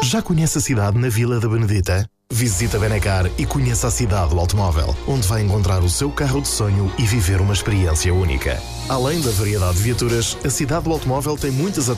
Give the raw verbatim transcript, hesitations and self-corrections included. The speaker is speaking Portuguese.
Já conhece a cidade na Vila da Benedita? Visite a Benacar e conheça a cidade do automóvel, onde vai encontrar o seu carro de sonho e viver uma experiência única. Além da variedade de viaturas, a cidade do automóvel tem muitas